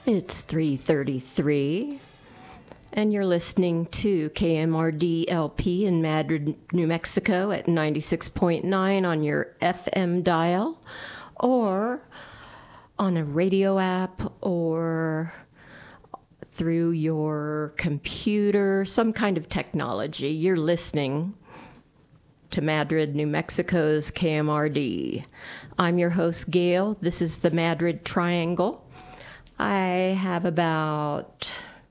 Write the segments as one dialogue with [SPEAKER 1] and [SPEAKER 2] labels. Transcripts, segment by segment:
[SPEAKER 1] It's 3:33, and you're listening to KMRD LP in Madrid, New Mexico at 96.9 on your FM dial, or on a radio app, or through your computer, some kind of technology. You're listening to Madrid, New Mexico's KMRD. I'm your host, Gail. This is the Madrid Triangle. I have about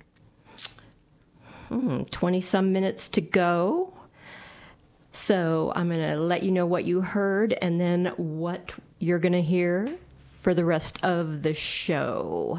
[SPEAKER 1] 20-some minutes to go. So I'm going to let you know what you heard and then what you're going to hear for the rest of the show.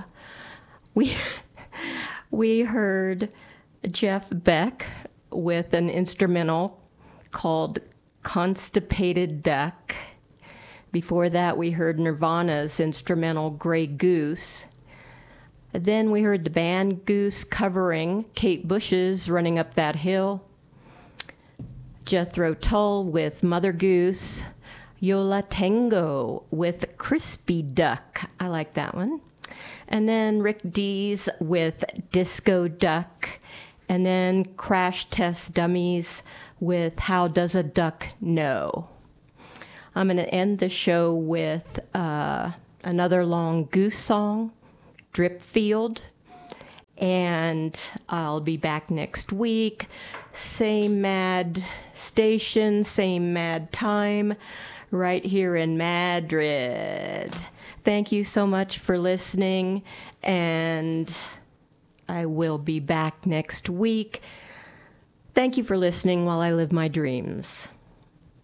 [SPEAKER 1] We heard Jeff Beck with an instrumental called Constipated Duck. Before that, we heard Nirvana's instrumental Grey Goose. Then we heard the band Goose covering Kate Bush's Running Up That Hill. Jethro Tull with Mother Goose. Yo La Tengo with Crispy Duck. I like that one. And then Rick Dees with Disco Duck. And then Crash Test Dummies with How Does a Duck Know? I'm going to end the show with another long Goose song, Dripfield, and I'll be back next week. Same mad station, same mad time, right here in Madrid. Thank you so much for listening, and I will be back next week. Thank you for listening while I live my dreams.